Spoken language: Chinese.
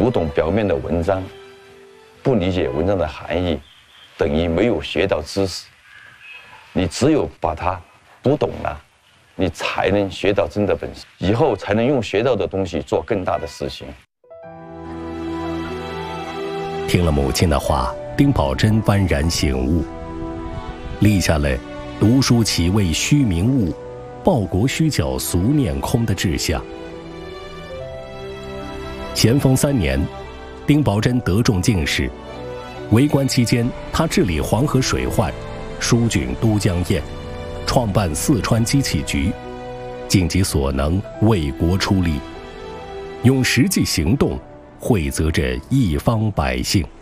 读懂表面的文章，不理解文章的含义，等于没有学到知识。你只有把它读懂了，你才能学到真的本事，以后才能用学到的东西做更大的事情。 听了母亲的话，丁宝桢幡然醒悟，立下了读书岂为虚名物，报国须缴俗念空的志向。咸丰3年，丁宝桢得中进士。为官期间，他治理黄河水患，疏浚都江堰，创办四川机器局，尽己所能为国出力，用实际行动惠泽着一方百姓。